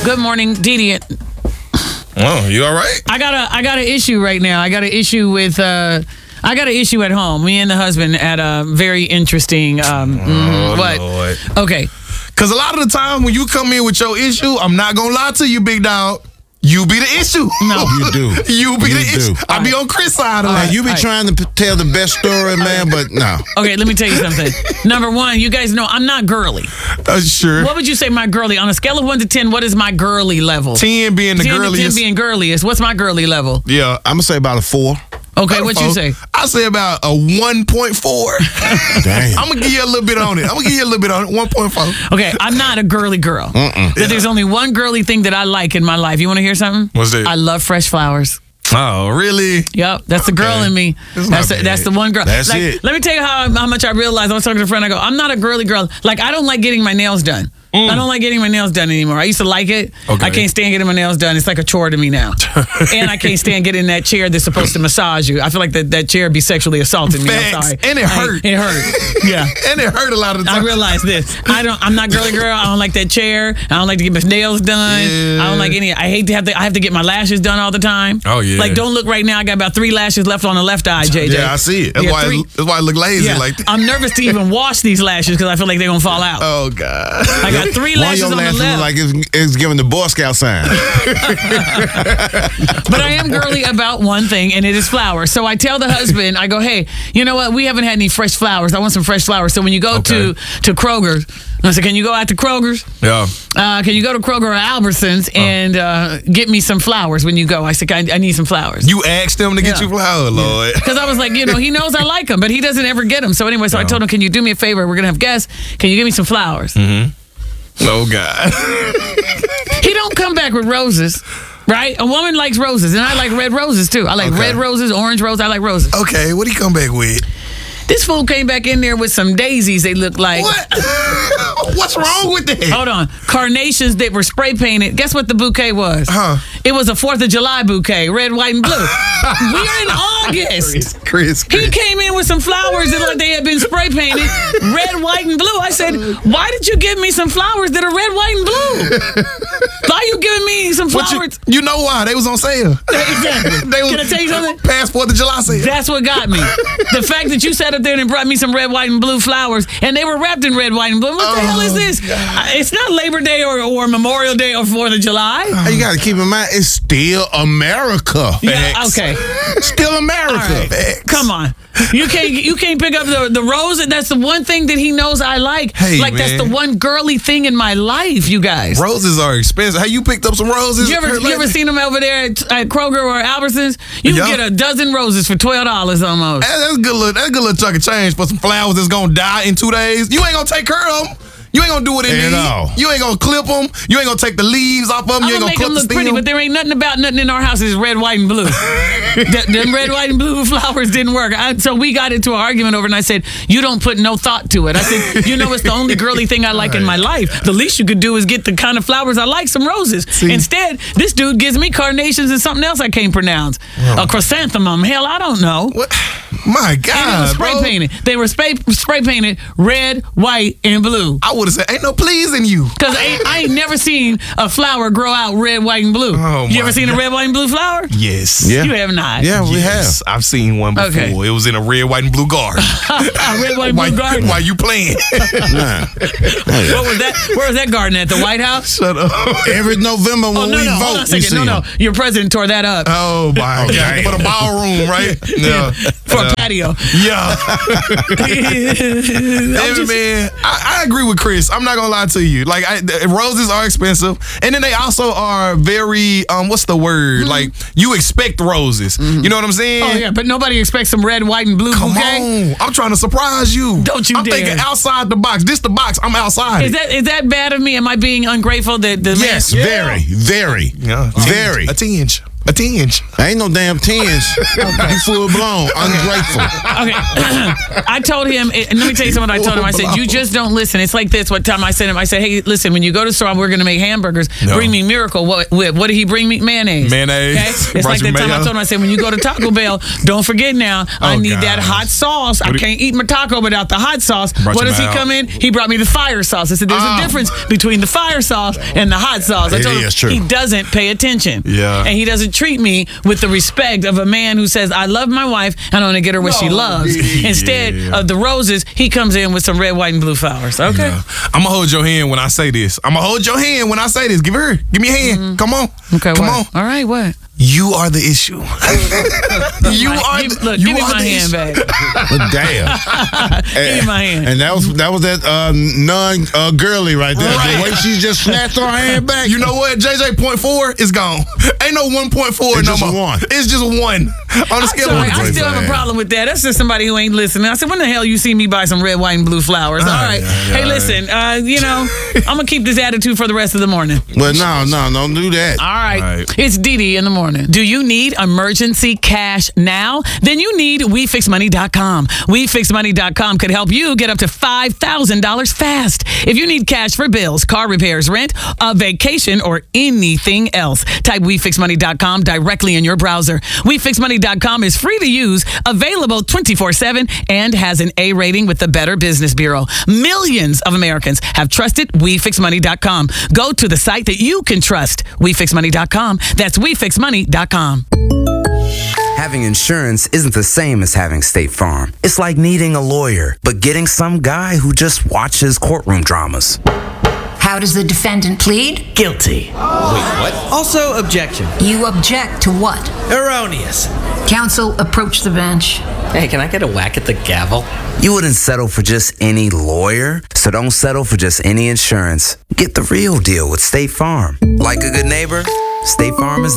Good morning, Didi. Oh, you all right? I got an issue right now. I got an issue with. I got an issue at home. Me and the husband had a very interesting. What? Lord. Okay. Because a lot of the time when you come in with your issue, I'm not going to lie to you, big dog. You be the issue. No. You do. You be the issue. do. I be on Chris' side of Man, that. you be trying to tell the best story, man, but no. Okay, let me tell you something. Number one, you guys know I'm not girly. Sure. What would you say my girly on a scale of 1 to 10? What is my girly level? 10 being the 10 to 10 girliest. being girliest. What's my girly level? Yeah. I'm going to say about a 4. Okay, what you say? I say about a 1.4. Damn. I'm going to give you a little bit on it. 1.4. Okay, I'm not a girly girl. But there's only one girly thing that I like in my life. You want to hear something? What's that? I love fresh flowers. Oh, really? Yep, that's the girl in me. That's the one girl. That's it. Let me tell you how much I realized. I was talking to a friend. I go, I'm not a girly girl. Like, I don't like getting my nails done. I don't like getting my nails done anymore. I used to like it. Okay. I can't stand getting my nails done. It's like a chore to me now. And I can't stand getting in that chair that's supposed to massage you. I feel like that chair be sexually assaulting me. I'm Facts. sorry. And it hurt. It hurt. Yeah. And it hurt a lot of the I time. realize this. I'm not girly girl. I don't like that chair. I don't like to get my nails done. Yeah. I don't like any. I hate to have to get my lashes done all the time. Oh, yeah. Like, don't look right now. I got about 3 lashes left on the left eye, JJ. Yeah, I see it. That's, Yeah, why, 3. that's why I look lazy Yeah. like that. I'm nervous to even wash these lashes because I feel like they're gonna fall out. Oh, God. I got 3 One of lashes your on the lashes left. look like it's giving the Boy Scout sign. But I am girly about one thing, and it is flowers. So I tell the husband, I go, hey, you know what? We haven't had any fresh flowers. I want some fresh flowers. So when you go to Kroger's, I said, can you go out to Kroger's? Yeah. Can you go to Kroger or Albertsons and get me some flowers when you go? I said, I need some flowers. You asked them to get Yeah. you flowers, Lord. Because I was like, he knows I like them, but he doesn't ever get them. So anyway, I told him, can you do me a favor? We're going to have guests. Can you give me some flowers? Oh, God. He don't come back with roses, right? A woman likes roses, and I like red roses, too. I like red roses, orange roses. I like roses. Okay, what'd he come back with? This fool came back in there with some daisies, they look like. What? What's wrong with that? Hold on. Carnations that were spray painted. Guess what the bouquet was? Huh? It was a 4th of July bouquet, red, white, and blue. We're in August. Chris. He came in with some flowers that looked like they had been spray painted, red, white, and blue. I said, why did you give me some flowers that are red, white, and blue? Why you giving me some flowers? You know why? They was on sale. Exactly. Can I tell you something? Past 4th of July sale. That's what got me. The fact that you sat up there and brought me some red, white, and blue flowers, and they were wrapped in red, white, and blue. What the hell is this? It's not Labor Day or Memorial Day or 4th of July. You got to keep in mind, it's still America. Yeah, okay. Still America. Right. Come on. You can't pick up the rose. That's the one thing that he knows I like. Hey, like, man. that's the one girly thing in my life, you guys. Roses are expensive. Hey, you picked up some roses? You ever seen them over there at Kroger or Albertsons? You can get a dozen roses for $12 almost. That's a good little chunk of change for some flowers that's gonna die in 2 days. You ain't gonna take care of them. You ain't gonna do what it At needs. all. You ain't gonna clip them. You ain't gonna take the leaves off of them. I'm You ain't gonna gonna make clip them the look pretty, stem. but there ain't nothing in our house is red, white, and blue. Them red, white, and blue flowers didn't work. So we got into an argument over it, and I said, you don't put no thought to it. I said, it's the only girly thing I like in my life. The least you could do is get the kind of flowers I like, some roses. See? Instead, this dude gives me carnations and something else I can't pronounce. A chrysanthemum. Hell, I don't know. What? My And it God, was spray bro. painted. They were spray painted red, white, and blue. I would have said, ain't no pleasing you. Because I ain't never seen a flower grow out red, white, and blue. Oh, You ever my seen a God. red, white, and blue flower? Yes. Yeah. You have not. Yeah, we Yes, I've seen one before. Okay. It was in a red, white, and blue garden. A red, white, and blue garden. Why you playing? have. Nah. What was that? Where was that garden at? The White House? Shut up. Every November when Oh, no, we no. vote, Hold on a you second. see No. 'em. Your president tore that up Oh my God. damn. For the ballroom, right? Yeah. for a patio. Yeah. Hey, man, I agree with Chris. I'm not gonna lie to you. Like, roses are expensive, and then they also are very what's the word? Like, you expect roses. You know what I'm saying? Oh, yeah, but nobody expects some red, white, and blue Come bouquet. on, I'm trying to surprise you. Don't you I'm dare. thinking outside the box. This the box. I'm outside. Is that bad of me? Am I being ungrateful? Yes, very, very, Yeah, very. a tinge. A tinge. Ain't no damn tens. You full blown, ungrateful. Okay. I told him, and let me tell you something I told him. I said, you just don't listen. It's like this. One time I said, hey, listen, when you go to the store, we're going to make hamburgers. No. Bring me Miracle. What did he bring me? Mayonnaise. Mayonnaise. Okay? It's like that time I told him, I said, when you go to Taco Bell, don't forget now, I need that hot sauce. I can't eat my taco without the hot sauce. What does he come in? He brought me the fire sauce. I said, there's a difference between the fire sauce and the hot sauce. I told him, he doesn't pay attention. Yeah. And he doesn't treat me with the respect of a man who says, I love my wife and I want to get her what she loves. Instead of the roses, he comes in with some red, white, and blue flowers. Okay? Yeah. I'm going to hold your hand when I say this. I'm going to hold your hand when I say this. Give me your hand. Come on. Okay, Come on. All right, what? You are the issue. Give me my hand back. Damn. Give me my hand. And that was that girly right there. Right. The way she just snatched her hand back. You know what? JJ 0.4 is gone. Ain't no 1.4 It's no just more. one. It's just one. On the scale Sorry, of I still have a problem with that. That's just somebody who ain't listening. I said, when the hell you see me buy some red, white, and blue flowers? All right. Hey, listen, I'm going to keep this attitude for the rest of the morning. Well, no, don't do that. All right. It's Dee in the morning. Do you need emergency cash now? Then you need WeFixMoney.com. WeFixMoney.com could help you get up to $5,000 fast. If you need cash for bills, car repairs, rent, a vacation, or anything else, type WeFixMoney.com directly in your browser. WeFixMoney.com is free to use, available 24/7, and has an A rating with the Better Business Bureau. Millions of Americans have trusted WeFixMoney.com. Go to the site that you can trust. WeFixMoney.com. That's WeFixMoney.com. Having insurance isn't the same as having State Farm. It's like needing a lawyer, but getting some guy who just watches courtroom dramas. How does the defendant plead? Guilty. Wait, what? Also, objection. You object to what? Erroneous. Counsel, approach the bench. Hey, can I get a whack at the gavel? You wouldn't settle for just any lawyer, so don't settle for just any insurance. Get the real deal with State Farm. Like a good neighbor, State Farm is